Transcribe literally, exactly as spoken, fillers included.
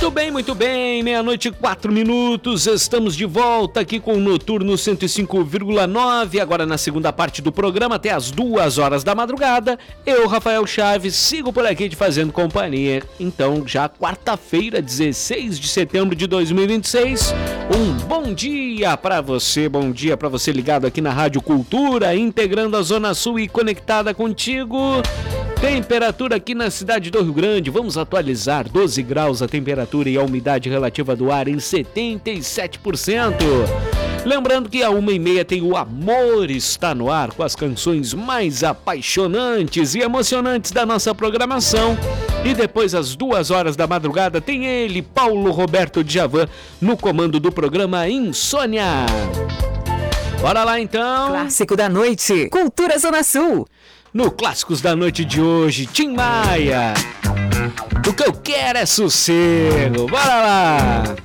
Muito bem, muito bem, meia-noite e quatro minutos, estamos de volta aqui com o Noturno cento e cinco vírgula nove, agora na segunda parte do programa, até as duas horas da madrugada. Eu, Rafael Chaves, sigo por aqui te fazendo companhia. Então, já quarta-feira, dezesseis de setembro de dois mil e vinte e seis, um bom dia para você, bom dia para você ligado aqui na Rádio Cultura, integrando a Zona Sul e conectada contigo. Temperatura aqui na cidade do Rio Grande, vamos atualizar, doze graus a temperatura e a umidade relativa do ar em setenta e sete por cento. Lembrando que a uma e meia tem o Amor Está no Ar, com as canções mais apaixonantes e emocionantes da nossa programação. E depois, às duas horas da madrugada, tem ele, Paulo Roberto Djavan, no comando do programa Insônia. Bora lá então! Clássico da noite, Cultura Zona Sul. No Clássicos da Noite de hoje, Tim Maia. O que eu quero é sossego. Bora lá!